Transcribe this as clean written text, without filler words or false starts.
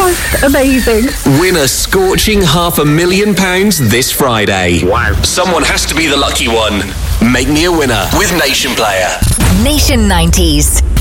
just amazing. Win a scorching £500,000 this Friday. Wow. Someone has to be the lucky one. Make me a winner with Nation Player. Nation 90s.